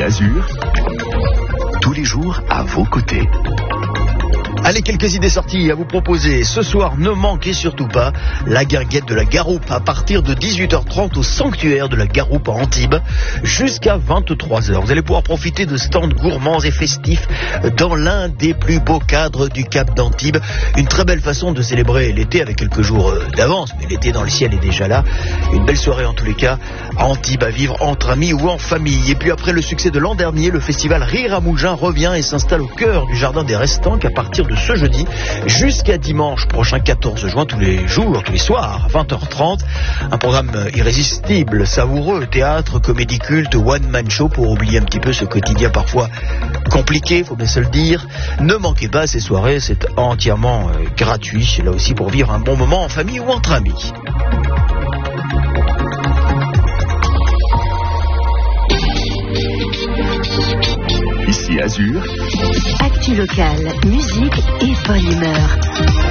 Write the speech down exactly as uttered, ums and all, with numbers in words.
Azur, tous les jours à vos côtés. Allez, quelques idées sorties à vous proposer. Ce soir, ne manquez surtout pas la guinguette de la Garoupe à partir de dix-huit heures trente au sanctuaire de la Garoupe à Antibes jusqu'à vingt-trois heures. Vous allez pouvoir profiter de stands gourmands et festifs dans l'un des plus beaux cadres du Cap d'Antibes. Une très belle façon de célébrer l'été avec quelques jours d'avance, mais l'été dans le ciel est déjà là. Une belle soirée en tous les cas à Antibes à vivre entre amis ou en famille. Et puis après le succès de l'an dernier, le festival Rire à Mougins revient et s'installe au cœur du jardin des Restants à partir de ce jeudi jusqu'à dimanche prochain quatorze juin, tous les jours, tous les soirs, à vingt heures trente. Un programme irrésistible, savoureux, théâtre, comédie culte, one-man show pour oublier un petit peu ce quotidien parfois compliqué, faut bien se le dire. Ne manquez pas ces soirées, c'est entièrement euh, gratuit, là aussi pour vivre un bon moment en famille ou entre amis. Ici Azur. Actu locale, musique et bonne humeur.